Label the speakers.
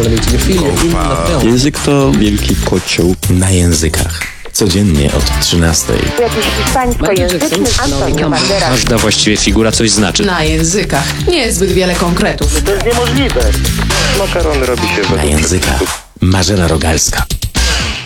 Speaker 1: Język to wielki kocioł.
Speaker 2: Na językach. Codziennie od 13:00.
Speaker 3: Jakiś hiszpańskojęzyczny Antonio Banderas.
Speaker 4: Każda właściwie figura coś znaczy.
Speaker 5: Na językach. Nie zbyt wiele konkretów.
Speaker 6: To jest niemożliwe. Makaron robi się
Speaker 2: Na językach. Marzena Rogalska.